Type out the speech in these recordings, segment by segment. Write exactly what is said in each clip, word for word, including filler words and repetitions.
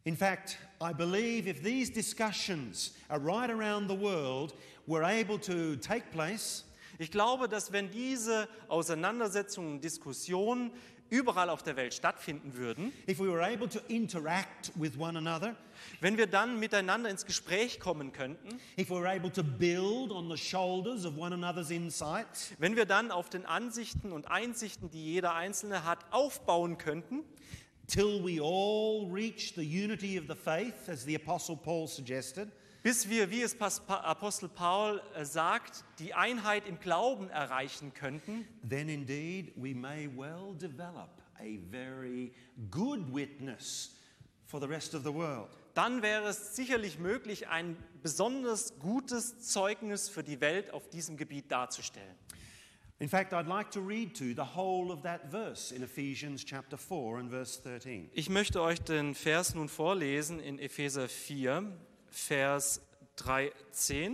In fact, I believe if these discussions are right around the world were able to take place, Ich glaube, dass wenn diese Auseinandersetzungen und Diskussionen überall auf der Welt stattfinden würden, if we were able to interact with one another, wenn wir dann miteinander ins Gespräch kommen könnten, if we were able to build on the shoulders of one another's insights, wenn wir dann auf den Ansichten und Einsichten, die jeder Einzelne hat, aufbauen könnten, till we all reach the unity of the faith, as the Apostle Paul suggested, bis wir, wie es Apostel Paul sagt, die Einheit im Glauben erreichen könnten, then indeed we may well develop a very good witness for the rest of the world. dann wäre es sicherlich möglich, ein besonders gutes Zeugnis für die Welt auf diesem Gebiet darzustellen. In fact, I'd like to read to you the whole of that verse in Ephesians chapter four and verse thirteen. Ich möchte euch den Vers nun vorlesen in Epheser vier, Vers dreizehn.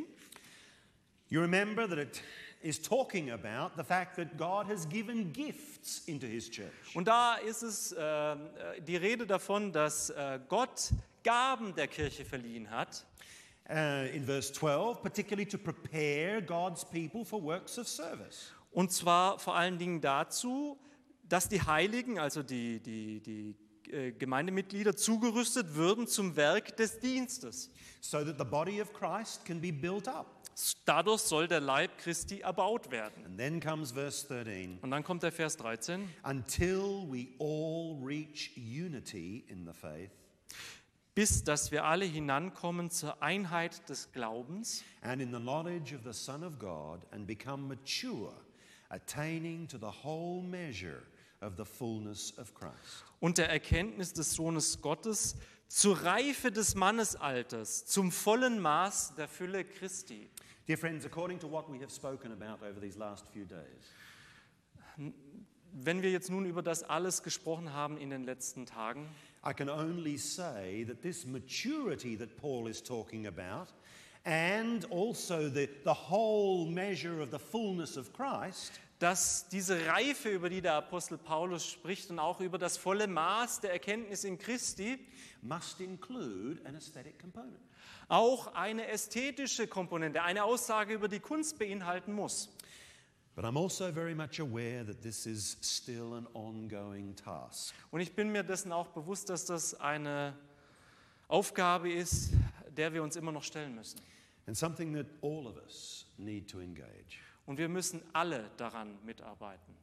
You remember that it is talking about the fact that God has given gifts into his church. Und da ist es äh, die Rede davon, dass äh, Gott Gaben der Kirche verliehen hat. Uh, in verse twelve, particularly to prepare God's people for works of service. Und zwar vor allen Dingen dazu, dass die Heiligen, also die, die, die äh, Gemeindemitglieder, zugerüstet würden zum Werk des Dienstes. So that the body of Christ can be built up. Dadurch soll der Leib Christi erbaut werden. And then comes verse thirteen. Und dann kommt der Vers dreizehn. Until we all reach unity in the faith Bis dass wir alle hinankommen zur Einheit des Glaubens and in the knowledge of the Son of God and become mature, attaining to the whole measure of the fullness of Christ. und der Erkenntnis des Sohnes Gottes, zur Reife des Mannesalters, zum vollen Maß der Fülle Christi. Dear friends, according to what we have spoken about over these last few days, Wenn wir jetzt nun über das alles gesprochen haben in den letzten Tagen, I can only say that this maturity that Paul is talking about and also the, the whole measure of the fullness of Christ dass diese Reife, über die der Apostel Paulus spricht und auch über das volle Maß der Erkenntnis in Christi, must include an aesthetic component. auch eine ästhetische Komponente, eine Aussage über die Kunst beinhalten muss. But I'm also very much aware that this is still an ongoing task. Und ich bin mir dessen auch bewusst, dass das eine Aufgabe ist, der wir uns immer noch stellen müssen. And something that all of us need to engage. Und wir müssen alle daran mitarbeiten.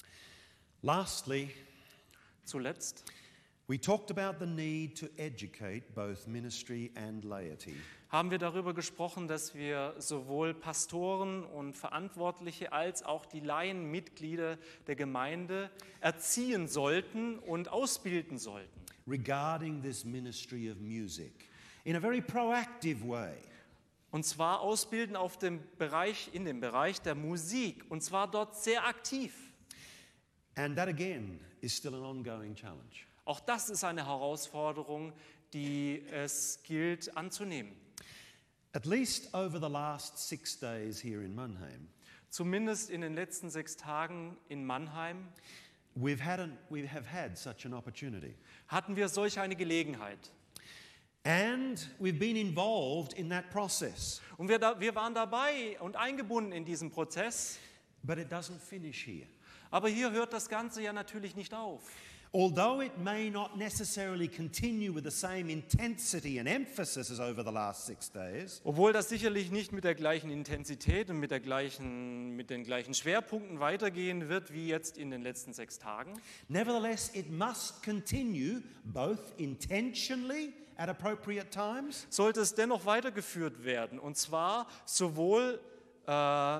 Lastly, Zuletzt we talked about the need to educate both ministry and laity. haben wir darüber gesprochen, dass wir sowohl Pastoren und Verantwortliche als auch die Laienmitglieder der Gemeinde erziehen sollten und ausbilden sollten. Regarding this ministry of music in a very proactive way. Und zwar ausbilden auf dem Bereich, in dem Bereich der Musik, und zwar dort sehr aktiv. And that again is still an ongoing challenge. Auch das ist eine Herausforderung, die es gilt anzunehmen. At least over the last six days here in Mannheim, Zumindest in den letzten sechs Tagen in Mannheim we've had an, we have had such an opportunity. hatten wir solch eine Gelegenheit. And we've been involved in that process. Und wir, da, wir waren dabei und eingebunden in diesen Prozess. But it doesn't finish here. Aber hier hört das Ganze ja natürlich nicht auf. Although it may not necessarily continue with the same intensity and emphasis as over the last six days, Obwohl das sicherlich nicht mit der gleichen Intensität und mit, der gleichen, mit den gleichen Schwerpunkten weitergehen wird wie jetzt in den letzten sechs Tagen. nevertheless it must continue both intentionally at appropriate times Sollte es dennoch weitergeführt werden. Und zwar sowohl äh,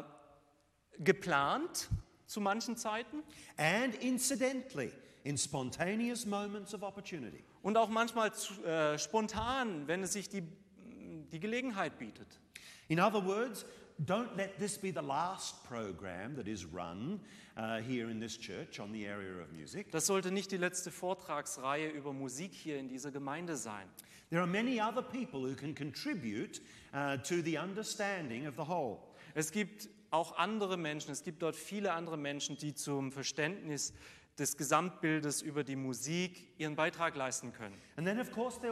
geplant zu manchen Zeiten and incidentally in spontaneous moments of opportunity. und auch manchmal zu, äh, spontan, wenn es sich die, die Gelegenheit bietet. In other words, don't let this be the last program that is run uh, here in this church on the area of music. Das sollte nicht die letzte Vortragsreihe über Musik hier in dieser Gemeinde sein. There are many other people who can contribute uh, to the understanding of the whole. Es gibt auch andere Menschen, es gibt dort viele andere Menschen, die zum Verständnis des Gesamtbildes über die Musik ihren Beitrag leisten können. And then of course there